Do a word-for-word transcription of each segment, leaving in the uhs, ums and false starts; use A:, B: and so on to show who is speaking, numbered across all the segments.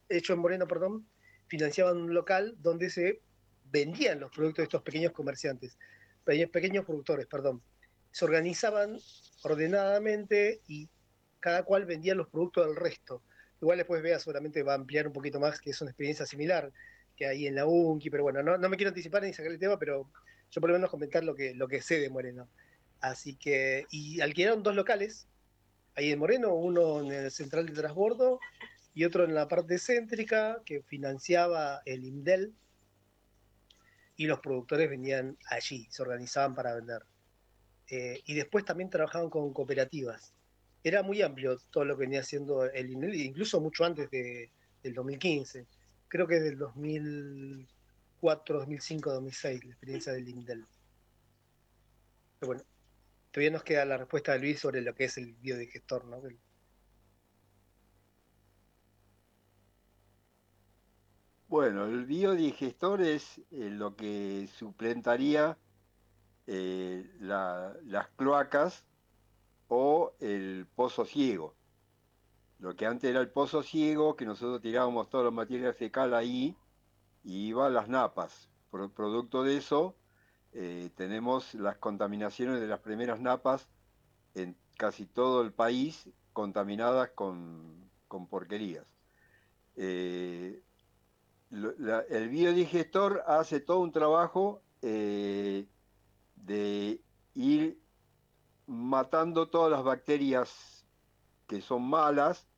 A: hecho en Moreno, perdón, financiaban un local donde se vendían los productos de estos pequeños comerciantes, pequeños productores, perdón. Se organizaban ordenadamente y cada cual vendía los productos del resto. Igual después Bea seguramente va a ampliar un poquito más, que es una experiencia similar que hay en la UNCI, pero bueno, no, no me quiero anticipar ni sacar el tema, pero yo por lo menos comentar lo que, lo que sé de Moreno. Así que, y alquilaron dos locales, ahí en Moreno, uno en el central de transbordo y otro en la parte céntrica que financiaba el IMDEL, y los productores venían allí, se organizaban para vender. Eh, y después también trabajaban con cooperativas. Era muy amplio todo lo que venía haciendo el INDEL, incluso mucho antes de, del dos mil quince. Creo que es del dos mil cuatro, dos mil cinco, dos mil seis la experiencia del INDEL. Pero bueno, todavía nos queda la respuesta de Luis sobre lo que es el biodigestor, ¿no?
B: Bueno, el biodigestor es eh, lo que suplantaría eh, la- las cloacas o el pozo ciego. Lo que antes era el pozo ciego, que nosotros tirábamos toda la materia fecal ahí y iba a las napas. Por producto de eso, eh, tenemos las contaminaciones de las primeras napas en casi todo el país contaminadas con, con porquerías. Eh, lo- la- el biodigestor hace todo un trabajo eh, de ir matando todas las bacterias que son malas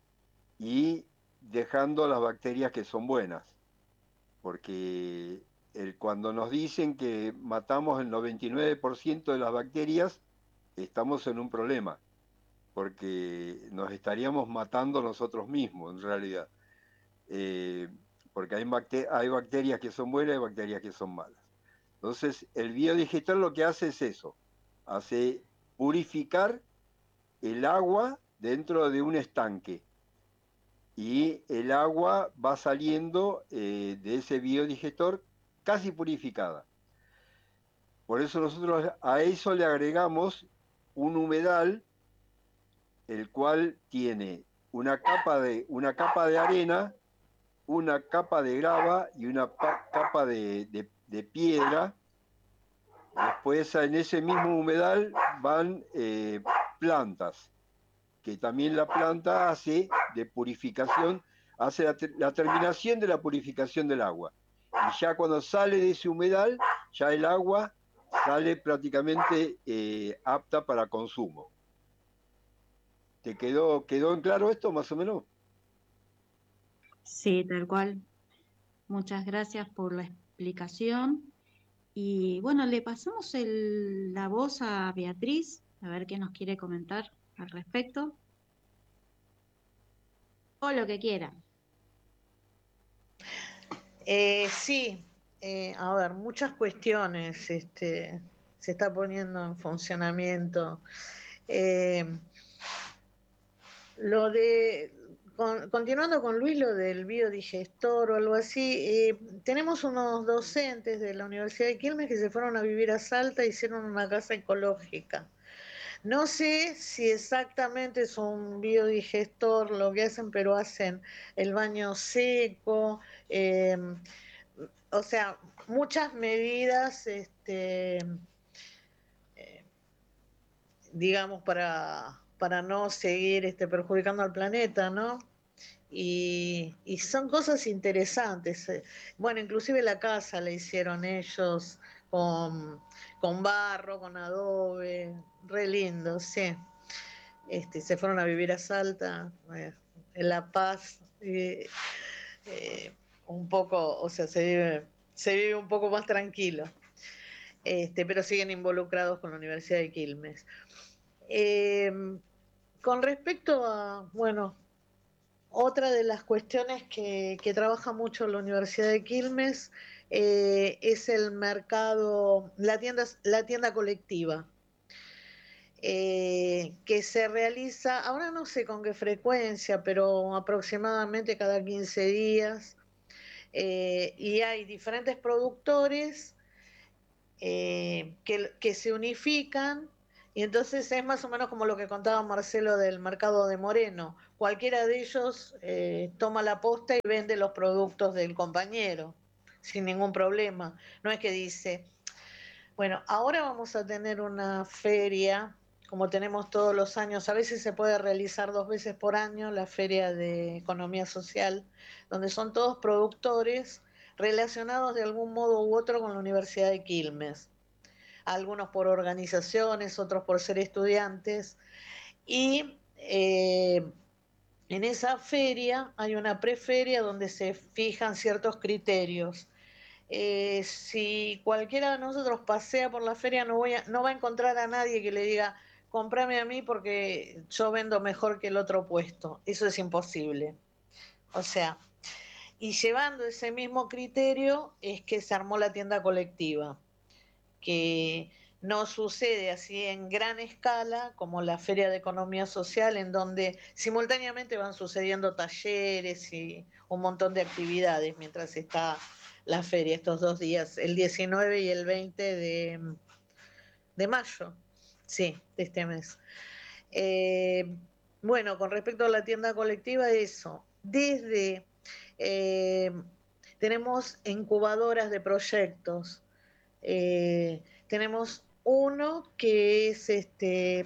B: y dejando las bacterias que son buenas. Porque el, cuando nos dicen que matamos el noventa y nueve por ciento de las bacterias, estamos en un problema, porque nos estaríamos matando nosotros mismos, en realidad. Eh, porque hay, bacter hay bacterias que son buenas y bacterias que son malas. Entonces, el biodigestor lo que hace es eso, hace purificar el agua dentro de un estanque y el agua va saliendo eh, de ese biodigestor casi purificada. Por eso nosotros a eso le agregamos un humedal, el cual tiene una capa de, una capa de arena, una capa de grava y una capa de, de, de piedra. Después en ese mismo humedal van eh, plantas, que también la planta hace de purificación, hace la, la, terminación de la purificación del agua. Y ya cuando sale de ese humedal, ya el agua sale prácticamente eh, apta para consumo. ¿Te quedó, quedó en claro esto más o menos?
C: Sí, tal cual. Muchas gracias por la explicación. Y bueno, le pasamos el- la voz a Beatriz, a ver qué nos quiere comentar al respecto, o lo que quiera.
D: Eh, sí, eh, a ver, muchas cuestiones este, se está poniendo en funcionamiento. Eh, lo de, con- continuando con Luis, lo del biodigestor o algo así, eh, tenemos unos docentes de la Universidad de Quilmes que se fueron a vivir a Salta e hicieron una casa ecológica. No sé si exactamente es un biodigestor lo que hacen, pero hacen el baño seco, eh, o sea, muchas medidas, este, eh, digamos, para, para no seguir este, perjudicando al planeta, ¿no? Y, y son cosas interesantes. Bueno, inclusive la casa la hicieron ellos con, con barro, con adobe, re lindo, sí. Este, se fueron a vivir a Salta, eh, en La Paz, eh, eh, un poco, o sea, se vive, se vive un poco más tranquilo, este, pero siguen involucrados con la Universidad de Quilmes. Eh, con respecto a, bueno, otra de las cuestiones que, que trabaja mucho la Universidad de Quilmes eh, es el mercado, la tienda, la tienda colectiva. Eh, que se realiza, ahora no sé con qué frecuencia, pero aproximadamente cada quince días, eh, y hay diferentes productores eh, que, que, se unifican Y entonces es más o menos como lo que contaba Marcelo del mercado de Moreno. Cualquiera de ellos eh, toma la posta y vende los productos del compañero sin ningún problema. No es que dice, bueno, ahora vamos a tener una feria, como tenemos todos los años, a veces se puede realizar dos veces por año la feria de economía social, donde son todos productores relacionados de algún modo u otro con la Universidad de Quilmes, algunos por organizaciones, otros por ser estudiantes, y eh, en esa feria hay una preferia donde se fijan ciertos criterios. Eh, si cualquiera de nosotros pasea por la feria, no, voy a, no va a encontrar a nadie que le diga, comprame a mí porque yo vendo mejor que el otro puesto. Eso es imposible. O sea, y llevando ese mismo criterio es que se armó la tienda colectiva, que no sucede así en gran escala como la Feria de Economía Social, en donde simultáneamente van sucediendo talleres y un montón de actividades mientras está la feria, estos dos días, el diecinueve y el veinte de, de mayo, sí, de este mes. Eh, bueno, con respecto a la tienda colectiva, eso, desde, eh, tenemos incubadoras de proyectos, eh, tenemos uno que es este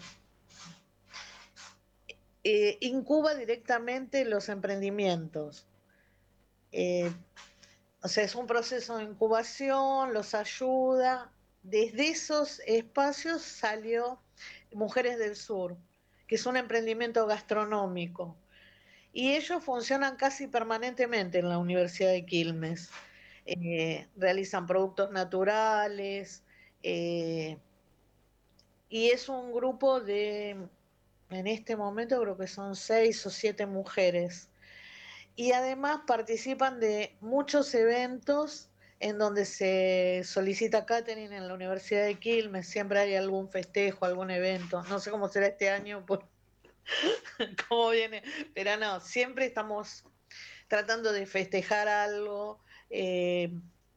D: eh, incuba directamente los emprendimientos. Eh, o sea, es un proceso de incubación, los ayuda. Desde esos espacios salió Mujeres del Sur, que es un emprendimiento gastronómico. Y ellos funcionan casi permanentemente en la Universidad de Quilmes. Eh, realizan productos naturales, eh, y es un grupo de, en este momento creo que son seis o siete mujeres. Y además participan de muchos eventos en donde se solicita catering en la Universidad de Quilmes. Siempre hay algún festejo, algún evento. No sé cómo será este año, por cómo viene, pero no, siempre estamos tratando de festejar algo. Eh,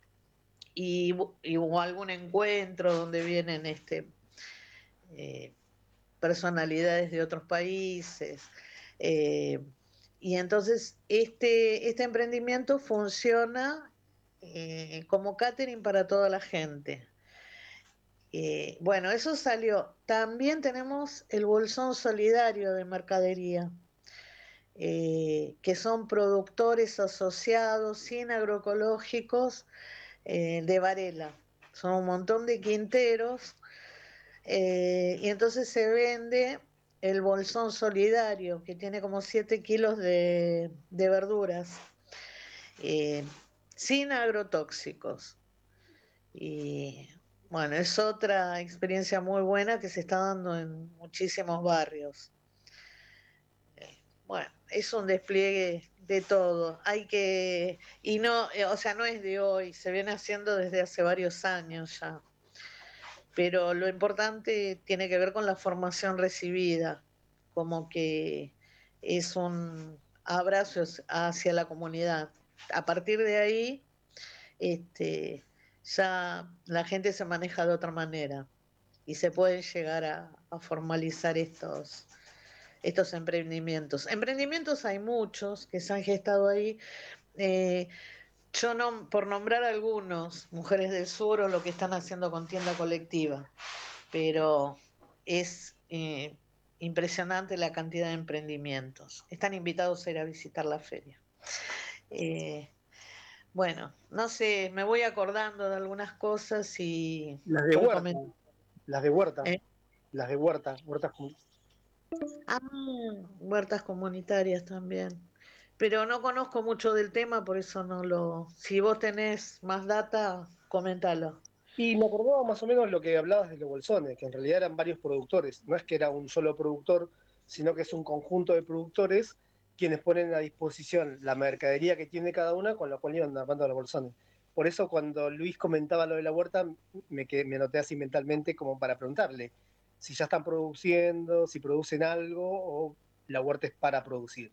D: y, y o algún encuentro donde vienen este eh, personalidades de otros países. Eh, y entonces este, este emprendimiento funciona eh, como catering para toda la gente. Eh, bueno, eso salió. También tenemos el bolsón solidario de mercadería, eh, que son productores asociados sin agroecológicos eh, de Varela. Son un montón de quinteros. Eh, y entonces se vende el bolsón solidario, que tiene como siete kilos de, de verduras, eh, sin agrotóxicos. Y bueno, es otra experiencia muy buena que se está dando en muchísimos barrios. Eh, bueno, es un despliegue de todo. Hay que, y no, eh, o sea, no es de hoy, se viene haciendo desde hace varios años ya. Pero lo importante tiene que ver con la formación recibida, como que es un abrazo hacia la comunidad. A partir de ahí, este, ya la gente se maneja de otra manera y se pueden llegar a, a formalizar estos, estos emprendimientos. Emprendimientos hay muchos que se han gestado ahí. Eh, yo no, por nombrar algunos, Mujeres del Sur o lo que están haciendo con tienda colectiva, pero es eh, impresionante la cantidad de emprendimientos. Están invitados a ir a visitar la feria. Eh, bueno, no sé, me voy acordando de algunas cosas y
A: Las de
D: voy
A: Huerta,
D: comentando.
A: las de Huerta,
D: ¿Eh?
A: las de Huerta, Huertas.
D: Ah, huertas comunitarias también. Pero no conozco mucho del tema, por eso no lo... Si vos tenés más data, coméntalo.
A: Y me acordaba más o menos lo que hablabas de los bolsones, que en realidad eran varios productores. No es que era un solo productor, sino que es un conjunto de productores quienes ponen a disposición la mercadería que tiene cada una, con la cual iban armando los bolsones. Por eso cuando Luis comentaba lo de la huerta, me, quedé, me anoté así mentalmente como para preguntarle si ya están produciendo, si producen algo o la huerta es para producir.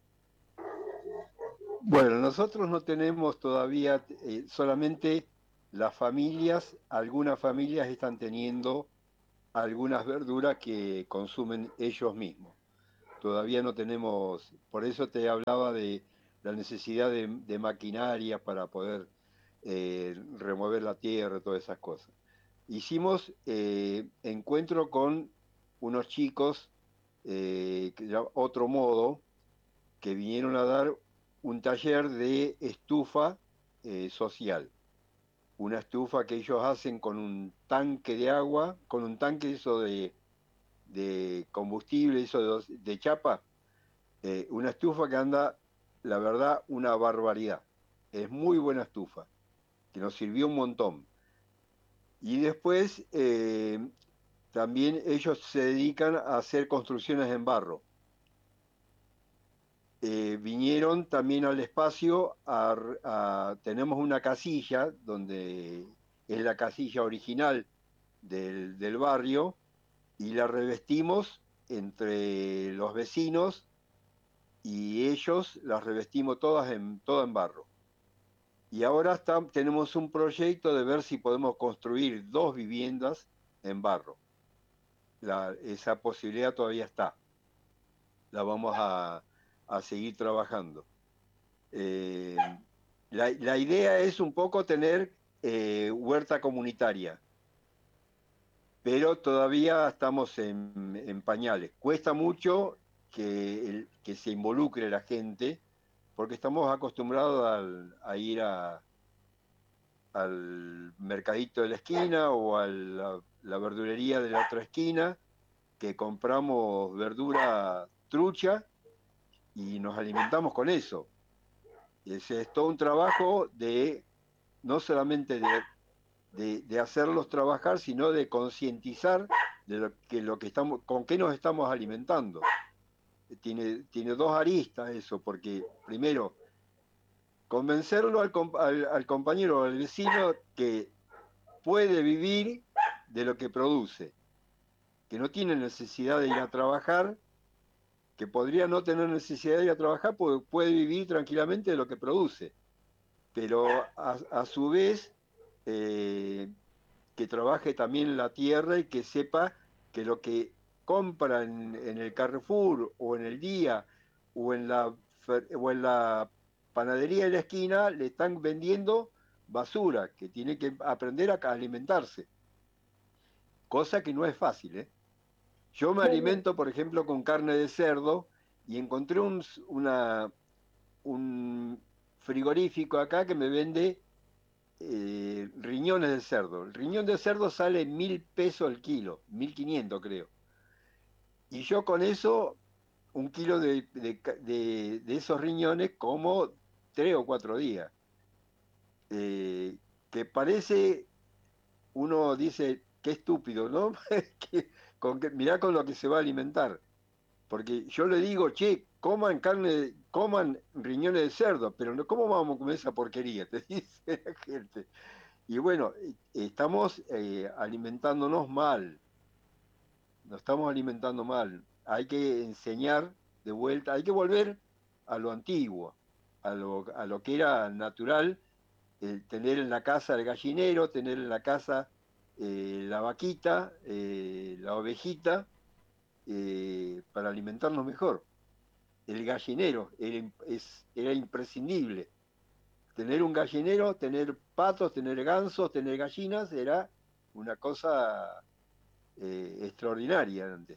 B: Bueno, nosotros no tenemos todavía, eh, solamente las familias, algunas familias están teniendo algunas verduras que consumen ellos mismos. Todavía no tenemos, por eso te hablaba de la necesidad de, de maquinaria para poder eh, remover la tierra, todas esas cosas. Hicimos eh, encuentro con unos chicos, eh, que ya, otro modo, que vinieron a dar un taller de estufa eh, social. Una estufa que ellos hacen con un tanque de agua, con un tanque eso de, de combustible, eso de, de chapa, eh, una estufa que anda, la verdad, una barbaridad. Es muy buena estufa, que nos sirvió un montón. Y después eh, también ellos se dedican a hacer construcciones en barro. Eh, vinieron también al espacio, a, a, tenemos una casilla, donde es la casilla original del, del barrio, y la revestimos entre los vecinos, y ellos las revestimos todas en, todo en barro. Y ahora está, tenemos un proyecto de ver si podemos construir dos viviendas en barro. La, esa posibilidad todavía está. La vamos a, a seguir trabajando. Eh, la, la idea es un poco tener eh, huerta comunitaria, pero todavía estamos en, en pañales. Cuesta mucho que, el, que se involucre la gente, porque estamos acostumbrados al, a ir a, al mercadito de la esquina o a la, la verdulería de la otra esquina, que compramos verdura trucha y nos alimentamos con eso. Ese es todo un trabajo de, no solamente de, de, de hacerlos trabajar, sino de concientizar de lo que, lo que estamos, con qué nos estamos alimentando. Tiene, tiene dos aristas eso, porque primero, convencerlo al, al, al compañero o al vecino que puede vivir de lo que produce, que no tiene necesidad de ir a trabajar, que podría no tener necesidad de ir a trabajar porque puede vivir tranquilamente de lo que produce, pero a, a su vez eh, que trabaje también la tierra y que sepa que lo que compra en, en el Carrefour o en el Día o en la, o en la panadería de la esquina le están vendiendo basura, que tiene que aprender a alimentarse, cosa que no es fácil, ¿eh? Yo me alimento, por ejemplo, con carne de cerdo y encontré un, una, un frigorífico acá que me vende eh, riñones de cerdo. El riñón de cerdo sale mil pesos el kilo, mil quinientos creo. Y yo con eso, un kilo de, de, de, de esos riñones como tres o cuatro días. Eh, que parece, uno dice, qué estúpido, ¿no? que, con que, mirá con lo que se va a alimentar. Porque yo le digo, che, coman carne, coman riñones de cerdo, pero no, ¿cómo vamos a comer esa porquería? Te dice la gente. Y bueno, estamos eh, alimentándonos mal, nos estamos alimentando mal. Hay que enseñar de vuelta, hay que volver a lo antiguo, a lo, a lo que era natural, eh, tener en la casa el gallinero, tener en la casa eh, la vaquita, eh, la ovejita, eh, para alimentarnos mejor. El gallinero era, es, era imprescindible. Tener un gallinero, tener patos, tener gansos, tener gallinas, era una cosa eh, extraordinaria antes.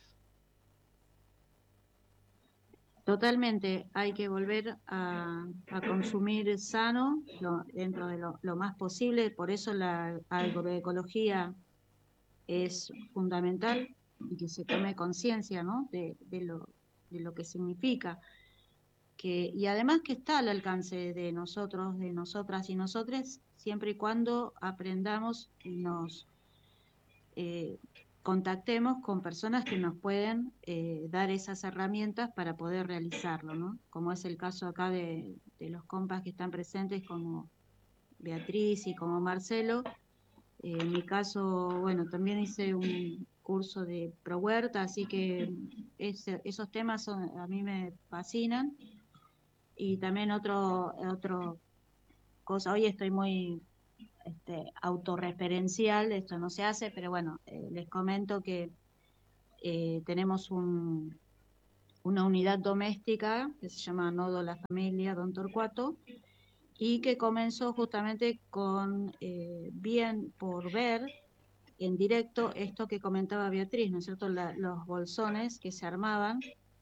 C: Totalmente, hay que volver a, a consumir sano lo, dentro de lo, lo más posible, por eso la agroecología es fundamental y que se tome conciencia, ¿no? de, de, lo, de lo que significa. Que, y además que está al alcance de nosotros, de nosotras y nosotres, siempre y cuando aprendamos y nos eh, contactemos con personas que nos pueden eh, dar esas herramientas para poder realizarlo, ¿no? Como es el caso acá de, de los compas que están presentes, como Beatriz y como Marcelo. Eh, en mi caso, bueno, también hice un curso de pro huerta, así que ese, esos temas son, a mí me fascinan. Y también otro, otro cosa, hoy estoy muy este, autorreferencial, esto no se hace, pero bueno, eh, les comento que eh, tenemos un, una unidad doméstica que se llama Nodo La Familia Don Torcuato, y que comenzó justamente con eh, bien por ver en directo esto que comentaba Beatriz, ¿no es cierto? La, los bolsones que se armaban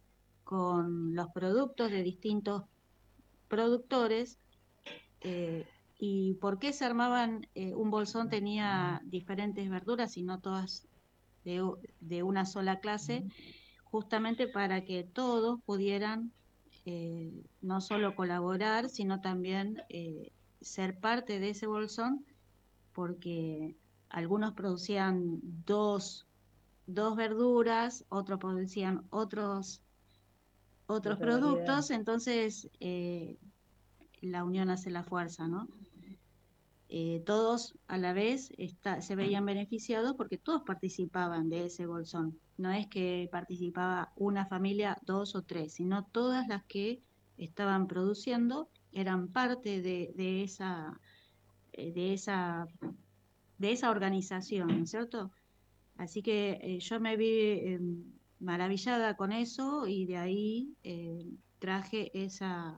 C: con los productos de distintos productores. Eh, ¿Y por qué se armaban? Eh, un bolsón tenía diferentes verduras y no todas de, de una sola clase, justamente para que todos pudieran eh, no solo colaborar, sino también eh, ser parte de ese bolsón, porque algunos producían dos, dos verduras, otros producían otros, otros productos, entonces eh, la unión hace la fuerza, ¿no? Eh, todos a la vez está, se veían beneficiados porque todos participaban de ese bolsón. No es que participaba una familia, dos o tres, sino todas las que estaban produciendo eran parte de, de esa, eh, de esa, de esa organización, ¿no es cierto? Así que eh, yo me vi eh, maravillada con eso y de ahí eh, traje esa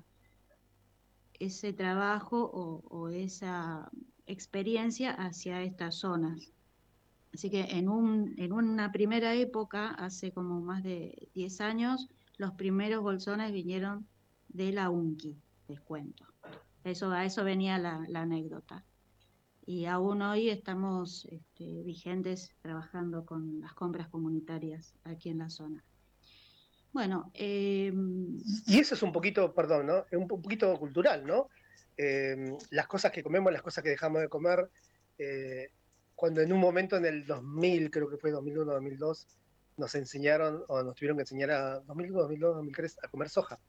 C: ese trabajo o, o esa experiencia hacia estas zonas. Así que en, un, en una primera época, hace como más de diez años, los primeros bolsones vinieron de la UNCI, les cuento. Eso, a eso venía la, la anécdota. Y aún hoy estamos este, vigentes trabajando con las compras comunitarias aquí en la zona. Bueno, eh,
A: y eso es un poquito, perdón, ¿no? Es un poquito cultural, ¿no? Eh, las cosas que comemos, las cosas que dejamos de comer. Eh, cuando en un momento en el dos mil, creo que fue dos mil uno, dos mil dos, nos enseñaron, o nos tuvieron que enseñar a dos mil uno, dos mil dos, dos mil tres a comer soja.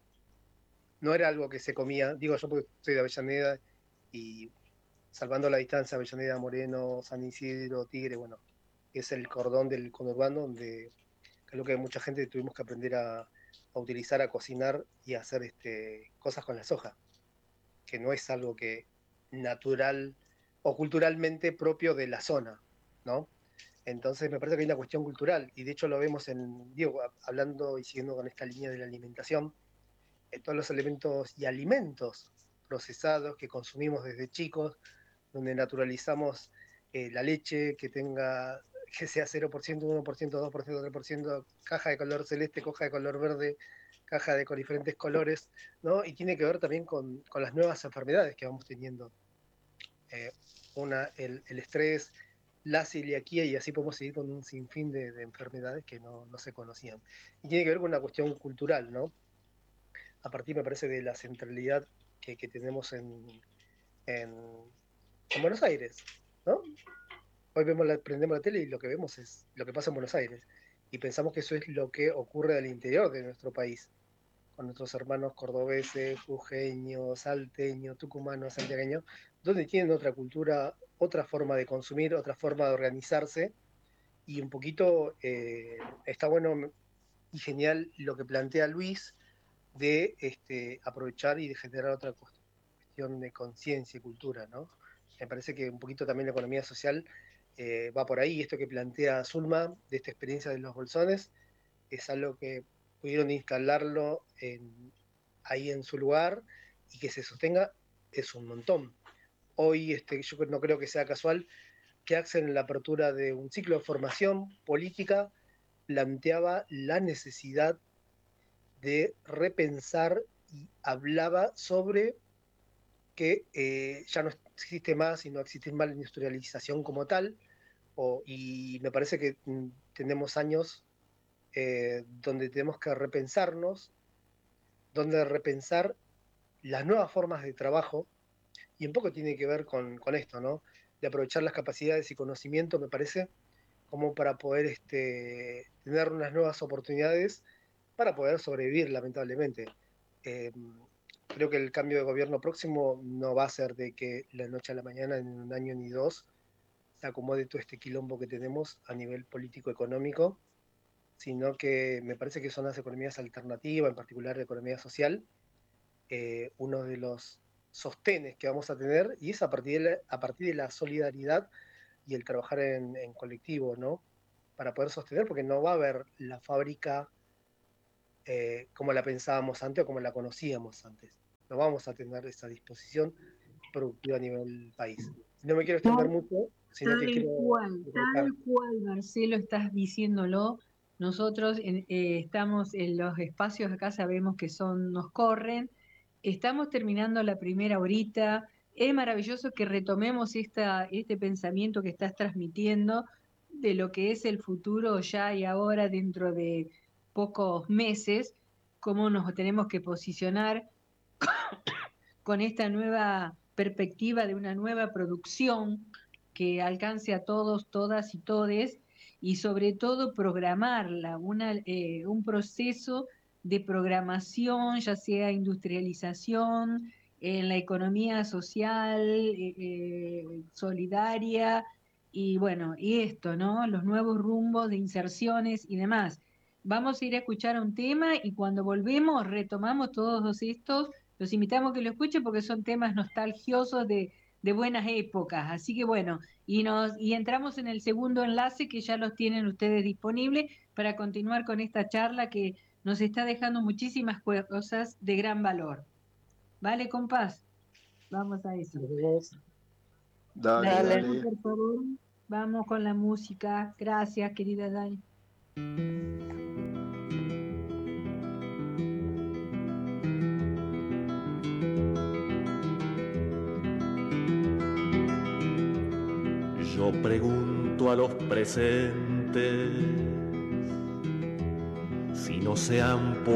A: No era algo que se comía, digo yo porque soy de Avellaneda y salvando la distancia, Avellaneda, Moreno, San Isidro, Tigre, bueno, es el cordón del conurbano donde creo que mucha gente tuvimos que aprender a, a utilizar, a cocinar y a hacer este, cosas con la soja, que no es algo que natural o culturalmente propio de la zona, ¿no? Entonces me parece que hay una cuestión cultural, y de hecho lo vemos en, digo, hablando y siguiendo con esta línea de la alimentación, en todos los elementos y alimentos procesados que consumimos desde chicos, donde naturalizamos eh, la leche que tenga, que sea cero por ciento, uno por ciento, dos por ciento, tres por ciento, caja de color celeste, caja de color verde, caja de con diferentes colores, ¿no? Y tiene que ver también con, con las nuevas enfermedades que vamos teniendo. Eh, una, el, el estrés, la celiaquía, y así podemos seguir con un sinfín de, de enfermedades que no, no se conocían. Y tiene que ver con una cuestión cultural, ¿no? A partir, me parece, de la centralidad que, que tenemos en, en, en Buenos Aires, ¿no? Hoy vemos la, prendemos la tele y lo que vemos es lo que pasa en Buenos Aires. Y pensamos que eso es lo que ocurre al interior de nuestro país, con nuestros hermanos cordobeses, jujeños, salteños, tucumanos, santiagueños, donde tienen otra cultura, otra forma de consumir, otra forma de organizarse. Y un poquito eh, está bueno y genial lo que plantea Luis de este, aprovechar y de generar otra cuestión de conciencia y cultura, ¿no? Me parece que un poquito también la economía social eh, va por ahí. Esto que plantea Zulma de esta experiencia de los bolsones es algo que pudieron instalarlo en, ahí en su lugar y que se sostenga es un montón. Hoy este, yo no creo que sea casual que Axel en la apertura de un ciclo de formación política planteaba la necesidad de repensar y hablaba sobre que eh, ya no existe más y no existe más la industrialización como tal, o, y me parece que mm, tenemos años eh, donde tenemos que repensarnos, donde repensar las nuevas formas de trabajo, y un poco tiene que ver con, con esto, ¿no? De aprovechar las capacidades y conocimiento, me parece, como para poder este, tener unas nuevas oportunidades para poder sobrevivir, lamentablemente. Eh, creo que el cambio de gobierno próximo no va a ser de que la noche a la mañana, en un año ni dos, se acomode todo este quilombo que tenemos a nivel político-económico, sino que me parece que son las economías alternativas, en particular la economía social, eh, uno de los sostenes que vamos a tener, y es a partir de la, a partir de la solidaridad y el trabajar en, en colectivo, ¿no? Para poder sostener, porque no va a haber la fábrica eh, como la pensábamos antes o como la conocíamos antes. No vamos a tener esa disposición productiva a nivel país. No me quiero extender mucho, sino
E: Tal
A: que quiero...
E: cual, tal cual, Marcelo, estás diciéndolo. Nosotros en- eh, estamos en los espacios acá, sabemos que son, nos corren. Estamos terminando la primera horita. Es maravilloso que retomemos esta, este pensamiento que estás transmitiendo de lo que es el futuro ya y ahora, dentro de pocos meses, cómo nos tenemos que posicionar con esta nueva perspectiva de una nueva producción que alcance a todos, todas y todes, y sobre todo programarla, una, eh, un proceso de programación, ya sea industrialización, en la economía social, eh, eh, solidaria, y bueno, y esto, ¿no? Los nuevos rumbos de inserciones y demás. Vamos a ir a escuchar un tema y cuando volvemos retomamos todos estos. Los invitamos a que lo escuchen porque son temas nostalgiosos de, de buenas épocas. Así que bueno, y, nos, y entramos en el segundo enlace que ya los tienen ustedes disponibles para continuar con esta charla que nos está dejando muchísimas cosas de gran valor. ¿Vale, compás? Vamos a eso.
B: Dale,
E: Dale,
B: dale.
E: por favor. Vamos con la música. Gracias, querida Dani.
F: Yo pregunto a los presentes si no se han